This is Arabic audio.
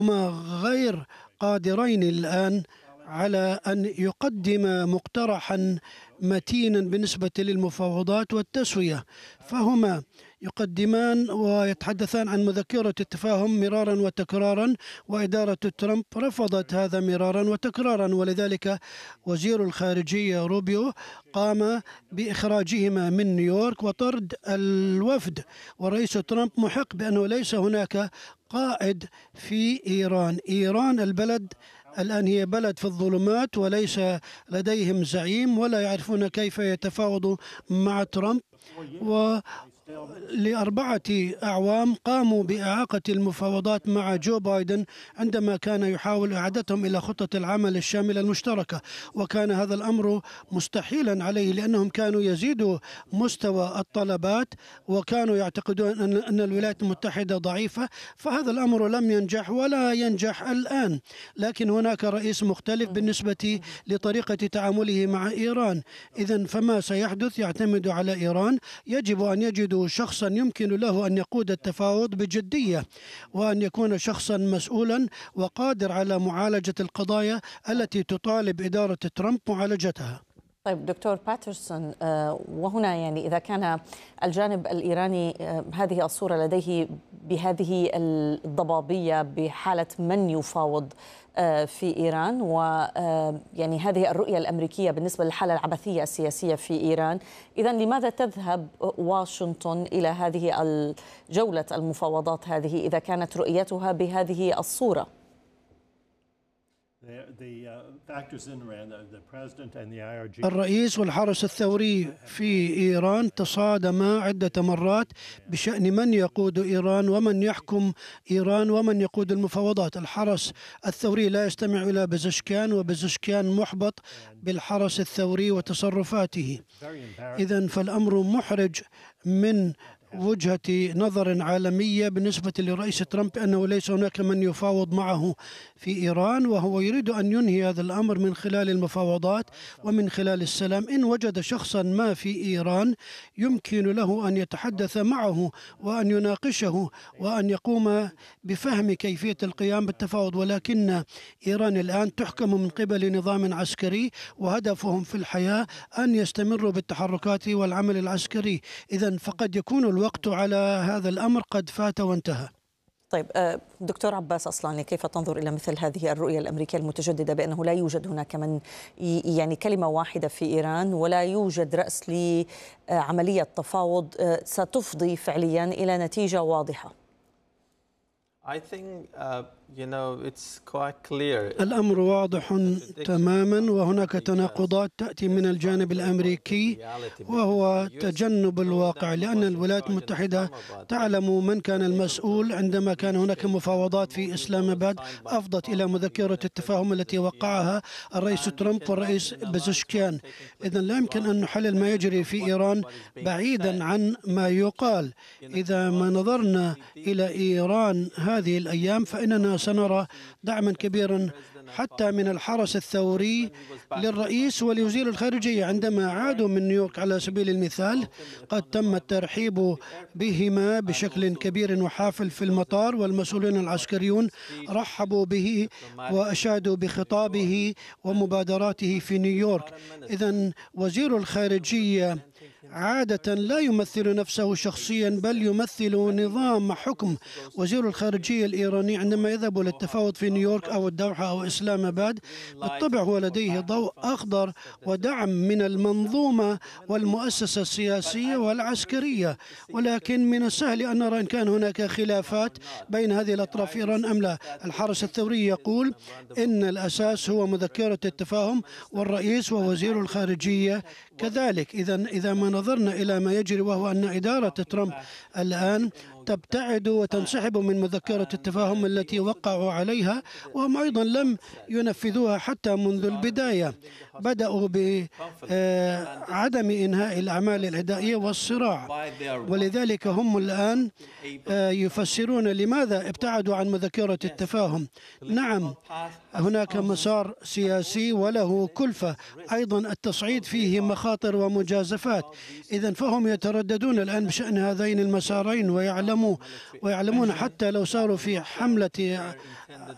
هما غير قادرين الآن على أن يقدم مقترحا متينا بالنسبة للمفاوضات والتسوية، فهما يقدمان ويتحدثان عن مذكرة التفاهم مرارا وتكرارا، وإدارة ترامب رفضت هذا مرارا وتكرارا، ولذلك وزير الخارجية روبيو قام بإخراجهما من نيويورك وطرد الوفد. ورئيس ترامب محق بأنه ليس هناك قائد في إيران. إيران البلد الآن هي بلد في الظلمات، وليس لديهم زعيم ولا يعرفون كيف يتفاوضوا مع ترامب. ولأربعة أعوام قاموا بإعاقة المفاوضات مع جو بايدن عندما كان يحاول إعادتهم إلى خطة العمل الشاملة المشتركة، وكان هذا الأمر مستحيلا عليه لأنهم كانوا يزيدوا مستوى الطلبات وكانوا يعتقدون أن الولايات المتحدة ضعيفة، فهذا الأمر لم ينجح ولا ينجح الآن. لكن هناك رئيس مختلف بالنسبة لطريقة تعامله مع إيران. إذن فما سيحدث يعتمد على إيران. يجب أن يجدوا شخصا يمكن له أن يقود التفاوض بجدية، وأن يكون شخصا مسؤولا وقادر على معالجة القضايا التي تطالب إدارة ترامب معالجتها. طيب دكتور باترسون، وهنا يعني إذا كان الجانب الإيراني هذه الصورة لديه بهذه الضبابية بحالة من يفاوض في إيران، ويعني هذه الرؤية الأمريكية بالنسبة للحالة العبثية السياسية في إيران، إذن لماذا تذهب واشنطن إلى هذه جولة المفاوضات هذه إذا كانت رؤيتها بهذه الصورة؟ الرئيس والحرس الثوري في إيران تصادما عدة مرات بشأن من يقود إيران ومن يحكم إيران ومن يقود المفاوضات. الحرس الثوري لا يستمع إلى بزشكيان، وبزشكيان محبط بالحرس الثوري وتصرفاته. إذن فالأمر محرج من وجهة نظر عالمية بالنسبة لرئيس ترامب أنه ليس هناك من يفاوض معه في إيران، وهو يريد أن ينهي هذا الأمر من خلال المفاوضات ومن خلال السلام. إن وجد شخصا ما في إيران يمكن له أن يتحدث معه وأن يناقشه وأن يقوم بفهم كيفية القيام بالتفاوض، ولكن إيران الآن تحكم من قبل نظام عسكري، وهدفهم في الحياة أن يستمروا بالتحركات والعمل العسكري. إذن فقد يكون الوقت على هذا الأمر قد فات وانتهى. طيب دكتور عباس أصلاني، كيف تنظر إلى مثل هذه الرؤية الأمريكية المتجددة بأنه لا يوجد هناك من يعني كلمة واحدة في إيران ولا يوجد رأس لعملية تفاوض ستفضي فعليا إلى نتيجة واضحة؟ الأمر واضح تماما، وهناك تناقضات تأتي من الجانب الأمريكي وهو تجنب الواقع، لأن الولايات المتحدة تعلم من كان المسؤول عندما كان هناك مفاوضات في إسلام آباد، أفضت إلى مذكرة التفاهم التي وقعها الرئيس ترامب والرئيس بزشكيان. إذن لا يمكن أن نحلل ما يجري في إيران بعيدا عن ما يقال. إذا ما نظرنا إلى إيران هذه الأيام فإننا سنرى دعما كبيرا حتى من الحرس الثوري للرئيس ولوزير الخارجية. عندما عادوا من نيويورك على سبيل المثال قد تم الترحيب بهما بشكل كبير وحافل في المطار، والمسؤولين العسكريون رحبوا به وأشادوا بخطابه ومبادراته في نيويورك. إذن وزير الخارجية عادة لا يمثل نفسه شخصيا بل يمثل نظام حكم. وزير الخارجية الإيراني عندما يذهب للتفاوض في نيويورك أو الدوحة أو إسلام آباد بالطبع هو لديه ضوء أخضر ودعم من المنظومة والمؤسسة السياسية والعسكرية، ولكن من السهل أن نرى إن كان هناك خلافات بين هذه الأطراف إيران أم لا. الحرس الثوري يقول إن الأساس هو مذكرة التفاهم، والرئيس ووزير الخارجية كذلك. إذا ما نظرنا إلى ما يجري وهو أن إدارة ترامب الآن تبتعد وتنسحب من مذكرة التفاهم التي وقعوا عليها، وهم أيضا لم ينفذوها حتى منذ البداية. بدأوا بعدم إنهاء الأعمال العدائية والصراع، ولذلك هم الآن يفسرون لماذا ابتعدوا عن مذكرة التفاهم. نعم هناك مسار سياسي وله كلفة، أيضا التصعيد فيه مخاطر ومجازفات. إذن فهم يترددون الآن بشأن هذين المسارين، ويعلمون حتى لو ساروا في حملة